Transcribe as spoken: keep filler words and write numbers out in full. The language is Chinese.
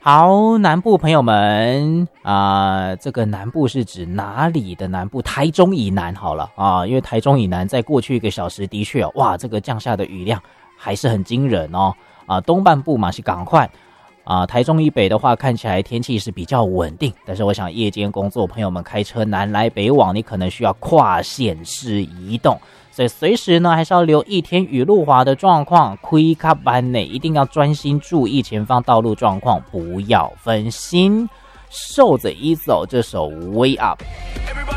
好，南部朋友们啊、呃，这个南部是指哪里的南部？台中以南好了啊，因为台中以南在过去一个小时的确哇，这个降下的雨量还是很惊人哦啊，东半部嘛是赶快啊，台中以北的话看起来天气是比较稳定，但是我想夜间工作朋友们开车南来北往，你可能需要跨县市移动。所以随时呢，还是要留意天雨路滑的状况，开卡班内一定要专心注意前方道路状况，不要分心。瘦子一走这首 Way Up。